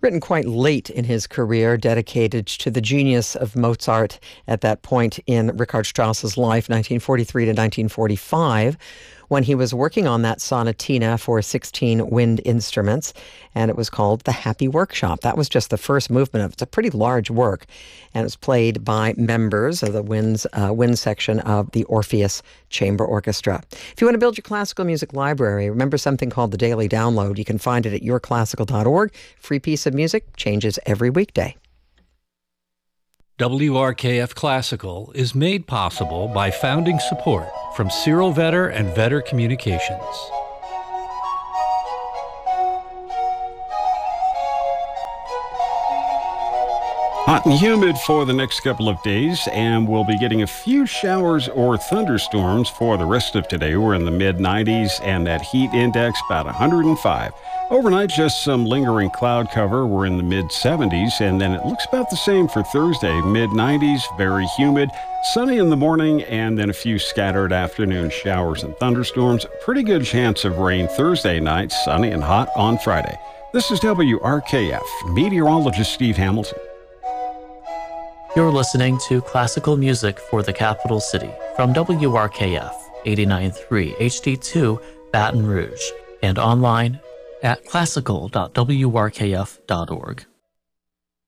written quite late in his career, dedicated to the genius of Mozart at that point in Richard Strauss's life, 1943 to 1945, when he was working on that sonatina for 16 wind instruments, and it was called The Happy Workshop. That was just the first movement of it. It's a pretty large work, and it was played by members of the wind section of the Orpheus Chamber Orchestra. If you want to build your classical music library, remember something called the Daily Download. You can find it at yourclassical.org. Free piece of music, changes every weekday. WRKF Classical is made possible by founding support from Cyril Vetter and Vetter Communications. Hot and humid for the next couple of days, and we'll be getting a few showers or thunderstorms for the rest of today. We're in the mid-90s, and that heat index about 105. Overnight, just some lingering cloud cover. We're in the mid-70s, and then it looks about the same for Thursday. Mid-90s, very humid, sunny in the morning, and then a few scattered afternoon showers and thunderstorms. Pretty good chance of rain Thursday night, sunny and hot on Friday. This is WRKF, meteorologist Steve Hamilton. You're listening to classical music for the capital city from WRKF 89.3 HD2 Baton Rouge and online at classical.wrkf.org.